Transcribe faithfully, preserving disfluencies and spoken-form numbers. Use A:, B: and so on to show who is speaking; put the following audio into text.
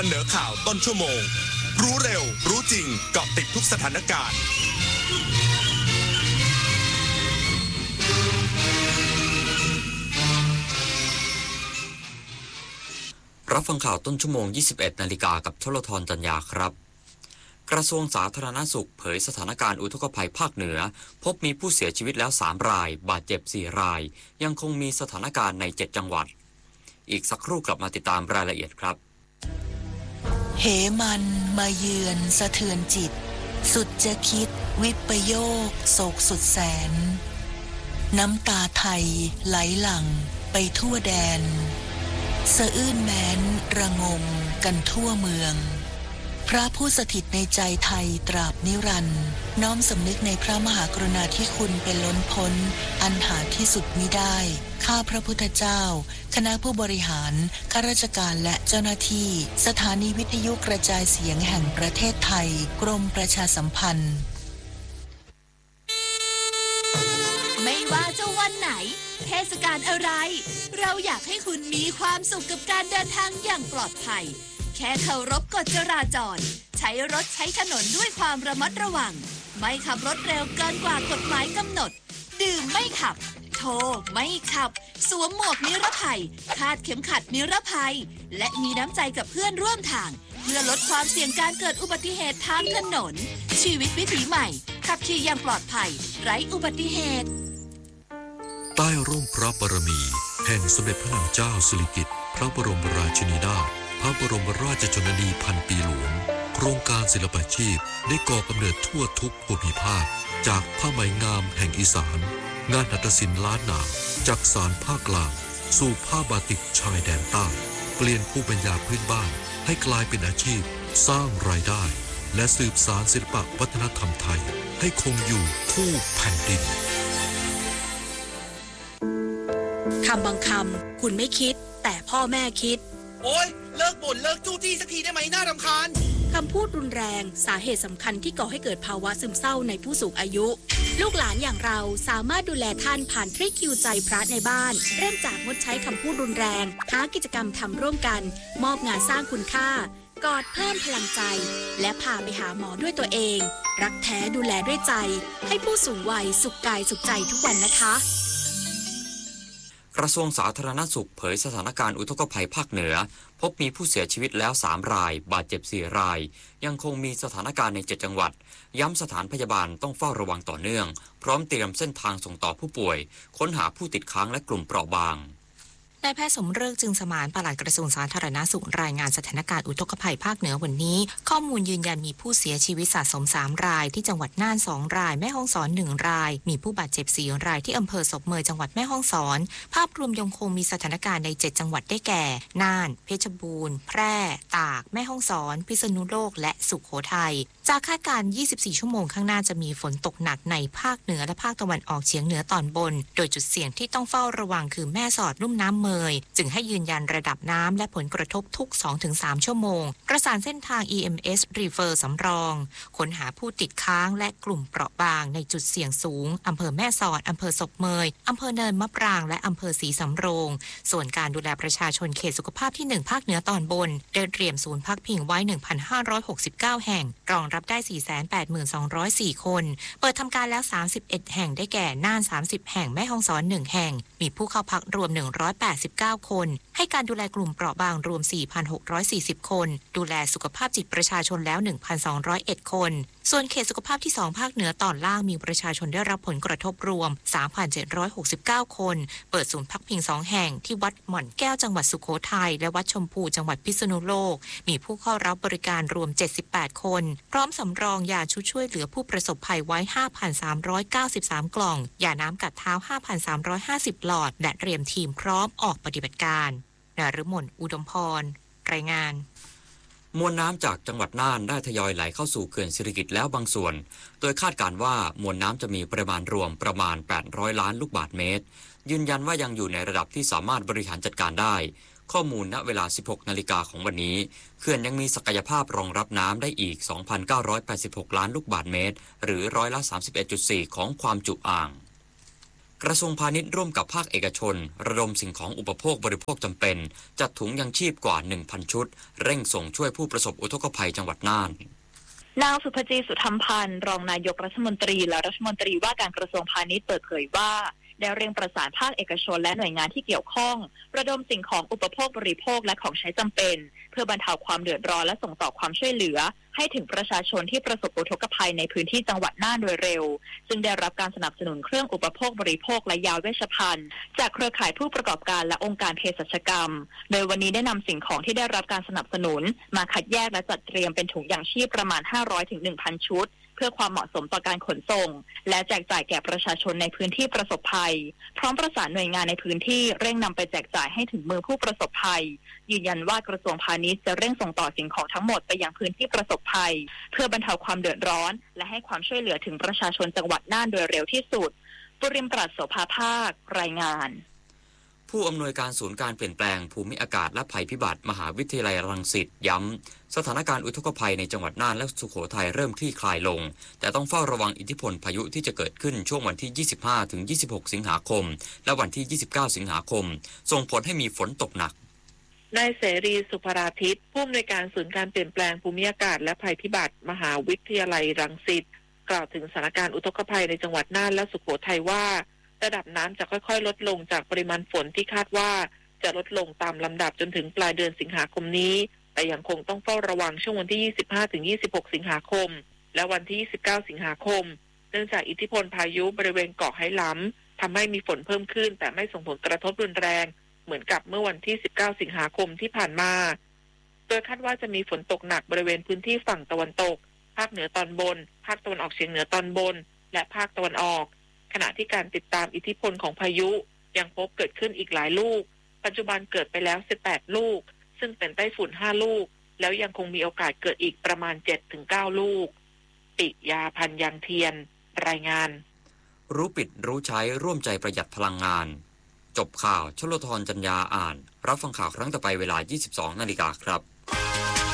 A: เสนอข่าวต้นชั่วโมงรู้เร็วรู้จริงเกาะติดทุกสถานการณ์
B: รับฟังข่าวต้นชั่วโมง ยี่สิบเอ็ด นาฬิกากับชลธรจันยาครับกระทรวงสาธารณสุขเผยสถานการณ์อุทกภัยภาคเหนือพบมีผู้เสียชีวิตแล้วสามรายบาดเจ็บสี่รายยังคงมีสถานการณ์ในเจ็ดจังหวัดอีกสักครู่กลับมาติดตามรายละเอียดครับ
C: เหมันมาเยือนสะเทือนจิตสุดจะคิดวิปโยคโศกสุดแสนน้ำตาไทยไหลหลั่งไปทั่วแดนสะอื้นแม้นระงมกันทั่วเมืองพระผู้สถิตในใจไทยตราบนิรันดร์น้อมสำนึกในพระมหากรุณาธิคุณเป็นล้นพ้นอันหาที่สุดมิได้ข้าพระพุทธเจ้าคณะผู้บริหารข้าราชการและเจ้าหน้าที่สถานีวิทยุกระจายเสียงแห่งประเทศไทยกรมประชาสัมพันธ์
D: ไม่ว่าจะวันไหนเทศกาลอะไรเราอยากให้คุณมีความสุขกับการเดินทางอย่างปลอดภัยแค่เคารพกฎจราจรใช้รถใช้ถนนด้วยความระมัดระวังไม่ขับรถเร็วเกินกว่ากฎหมายกำหนดดื่มไม่ขับโทรไม่ขับสวมหมวกนิรภัยคาดเข็มขัดนิรภัยและมีน้ำใจกับเพื่อนร่วมทางเพื่อลดความเสี่ยงการเกิดอุบัติเหตุทางถนนชีวิตวิถีใหม่ขับขี่อย่างปลอดภัยไร้อุบัติเหตุ
E: ใต้ร่มพระบารมีแห่งสมเด็จพระนางเจ้าสิริกิติ์พระบรมราชินีนาถพระบรมราชชนนีพันปีหลวงโครงการศิลปาชีพได้ก่อกำเนิดทั่วทุกภูมิภาคจากผ้าไหมงามแห่งอีสานงานหัตถศิลป์ล้านนาจากสารภาคกลางสู่ผ้าบาติกชายแดนใต้เปลี่ยนภูมิปัญญาพื้นบ้านให้กลายเป็นอาชีพสร้างรายได้และสืบสานศิลปวัฒนธรรมไทยให้คงอยู่คู่แผ่นดิน
F: คำบางคำคุณไม่คิดแต่พ่อแม่คิด
G: โอ๊ยเลิกบ่นเลิกจู้จี้สักทีได้ไหมน่ารำคาญ
F: คำพูดรุนแรงสาเหตุสำคัญที่ก่อให้เกิดภาวะซึมเศร้าในผู้สูงอายุลูกหลานอย่างเราสามารถดูแลท่านผ่านทริคคิวใจพระในบ้านเริ่มจากงดใช้คำพูดรุนแรงหากิจกรรมทำร่วมกันมอบงานสร้างคุณค่ากอดเพิ่มพลังใจและพาไปหาหมอด้วยตัวเองรักแท้ดูแลด้วยใจให้ผู้สูงวัยสุขกายสุขใจทุกวันนะคะ
B: กระทรวงสาธารณสุขเผยสถานการณ์อุทกภัยภาคเหนือพบมีผู้เสียชีวิตแล้วสามรายบาดเจ็บสี่รายยังคงมีสถานการณ์ในเจ็ดจังหวัดย้ำสถานพยาบาลต้องเฝ้าระวังต่อเนื่องพร้อมเตรียมเส้นทางส่งต่อผู้ป่วยค้นหาผู้ติดค้างและกลุ่มเปราะบาง
H: นายแพทย์สมฤกษ์จึงสมานปลัดกระทรวงสาธารณสุขรายงานสถานการณ์อุทกภัยภาคเหนือวันนี้ข้อมูลยืนยันมีผู้เสียชีวิตสะสมสามรายที่จังหวัดน่านสองรายแม่ฮ่องสอนหนึ่งรายมีผู้บาดเจ็บสี่รายที่อำเภอศพเมยจังหวัดแม่ฮ่องสอนภาพรวมยังคงมีสถานการณ์ในเจ็ดจังหวัดได้แก่น่านเพชรบูรณ์แพร่ตากแม่ฮ่องสอนพิษณุโลกและสุโขทัยจากคาดการณ์ยี่สิบสี่ชั่วโมงข้างหน้าจะมีฝนตกหนักในภาคเหนือและภาคตะวันออกเฉียงเหนือตอนบนโดยจุดเสี่ยงที่ต้องเฝ้าระวังคือแม่สอดลุ่มน้ำเมยจึงให้ยืนยันระดับน้ำและผลกระทบทุก สองถึงสาม ชั่วโมงประสานเส้นทาง อี เอ็ม เอส Refer สำรองค้นหาผู้ติดค้างและกลุ่มเปราะบางในจุดเสี่ยงสูงอำเภอแม่สอดอำเภอศพเมยอำเภอเนินมะปรางและอำเภอศรีสำโรงส่วนการดูแลประชาชนเขตสุขภาพที่หนึ่งภาคเหนือตอนบนได้เตรียมศูนย์พักพิงไว้ หนึ่งพันห้าร้อยหกสิบเก้า แห่งรองรับได้ สี่แสนแปดหมื่นสองร้อยสี่ คนเปิดทำการแล้วสามสิบเอ็ดแห่งได้แก่น่านสามสิบแห่งแม่ฮ่องสอนหนึ่งแห่งมีผู้เข้าพักรวมหนึ่งร้อยแปดสิบเก้าคนให้การดูแลกลุ่มเปราะบางรวม สี่พันหกร้อยสี่สิบ คนดูแลสุขภาพจิตประชาชนแล้ว หนึ่งพันสองร้อยเอ็ด คนส่วนเขตสุขภาพที่สองภาคเหนือตอนล่างมีประชาชนได้รับผลกระทบรวม สามพันเจ็ดร้อยหกสิบเก้า คนเปิดศูนย์พักพิงสองแห่งที่วัดหม่อนแก้วจังหวัดสุโขทัยและวัดชมพูจังหวัดพิษณุโลกมีผู้เข้ารับบริการรวมเจ็ดสิบแปดคนพร้อมสำรองยาชุดช่วยเหลือผู้ประสบภัยไว้ ห้าพันสามร้อยเก้าสิบสาม กล่องยาน้ำกัดเท้า ห้าพันสามร้อยห้าสิบ หลอดและเตรียมทีมพร้อมออกปฏิบัติการนฤมลอุดมพรรายงาน
B: มวลน้ำจากจังหวัดน่านได้ทยอยไหลเข้าสู่เขื่อนสิริกิติ์แล้วบางส่วนโดยคาดการณ์ว่ามวลน้ำจะมีปริมาณรวมประมาณแปดร้อยล้านลูกบาศก์เมตรยืนยันว่ายังอยู่ในระดับที่สามารถบริหารจัดการได้ข้อมูลณเวลา สิบหกนาฬิกาของวันนี้เขื่อนยังมีศักยภาพรองรับน้ำได้อีก สองพันเก้าร้อยแปดสิบหก ล้านลูกบาศก์เมตรหรือร้อยละ สามสิบเอ็ดจุดสี่ ของความจุอ่างกระทรวงพาณิชย์ร่วมกับภาคเอกชนระดมสิ่งของอุปโภคบริโภคจำเป็นจัดถุงยังชีพกว่า หนึ่งพัน ชุดเร่งส่งช่วยผู้ประสบอุทกภัยจังหวัดน่าน
I: นางสุภจีสุธรรมพันธ์รองนายกรัฐมนตรีและรัฐมนตรีว่าการกระทรวงพาณิชย์เปิดเผยว่าได้เร่งประสานภาคเอกชนและหน่วยงานที่เกี่ยวข้องระดมสิ่งของอุปโภคบริโภคและของใช้จำเป็นเพื่อบรรเทาความเดือดร้อนและส่งต่อความช่วยเหลือให้ถึงประชาชนที่ประสบอุทกภัยในพื้นที่จังหวัดน่านโดยเร็วซึ่งได้รับการสนับสนุนเครื่องอุปโภคบริโภคและยาเวชภัณฑ์จากเครือข่ายผู้ประกอบการและองค์การเภสัชกรรมโดยวันนี้ได้นำสิ่งของที่ได้รับการสนับสนุนมาคัดแยกและจัดเตรียมเป็นถุงยางชีพประมาณ ห้าร้อยถึงหนึ่งพัน ชุดเพื่อความเหมาะสมต่อการขนส่งและแจกจ่ายแก่ประชาชนในพื้นที่ประสบภัยพร้อมประสานหน่วยงานในพื้นที่เร่งนำไปแจกจ่ายให้ถึงมือผู้ประสบภัยยืนยันว่ากระทรวงพาณิชย์จะเร่งส่งต่อสิ่งของทั้งหมดไปยังพื้นที่ประสบภัยเพื่อบรรเทาความเดือดร้อนและให้ความช่วยเหลือถึงประชาชนจังหวัดน่านโดยเร็วที่สุดปุริมปรัชโสภาภาครายงาน
B: ผู้อำนวยการศูนย์การเปลี่ยนแปลงภูมิอากาศและภัยพิบัติมหาวิทยาลัยรังสิตย้ำสถานการณ์อุทกภัยในจังหวัดน่านและสุโขทัยเริ่มคลี่คลายลงแต่ต้องเฝ้าระวังอิทธิพลพายุที่จะเกิดขึ้นช่วงวันที่ ยี่สิบห้าถึงยี่สิบหก สิงหาคมและวันที่ ยี่สิบเก้า สิงหาคมส่งผลให้มีฝนตกหนัก
J: นายเสรีสุภราทิตผู้อำนวยการศูนย์การเปลี่ยนแปลงภูมิอากาศและภัยพิบัติมหาวิทยาลัยรังสิตกล่าวถึงสถานการณ์อุทกภัยในจังหวัดน่านและสุโขทัยว่าระดับน้ำจะค่อยๆลดลงจากปริมาณฝนที่คาดว่าจะลดลงตามลำดับจนถึงปลายเดือนสิงหาคมนี้แต่ยังคงต้องเฝ้าระวังช่วงวันที่ ยี่สิบห้าถึงยี่สิบหก สิงหาคมและวันที่ ยี่สิบเก้า สิงหาคมเนื่องจากอิทธิพลพายุบริเวณเกาะไหหลำทำให้มีฝนเพิ่มขึ้นแต่ไม่ส่งผลกระทบรุนแรงเหมือนกับเมื่อวันที่ สิบเก้า สิงหาคมที่ผ่านมาโดยคาดว่าจะมีฝนตกหนักบริเวณพื้นที่ฝั่งตะวันตกภาคเหนือตอนบนภาคตะวันออกเฉียงเหนือตอนบนและภาคตะวันออกขณะที่การติดตามอิทธิพลของพายุยังพบเกิดขึ้นอีกหลายลูกปัจจุบันเกิดไปแล้วสิบแปดลูกซึ่งเป็นไต้ฝุ่นห้าลูกแล้วยังคงมีโอกาสเกิดอีกประมาณ เจ็ดถึงเก้า ลูกปิยาพันธ์ยังเทียนรายงาน
B: รู้ปิดรู้ใช้ร่วมใจประหยัดพลังงานจบข่าวชลธรจัญญาอ่านรับฟังข่าวครั้งต่อไปเวลา ยี่สิบสอง นาฬิกาครับ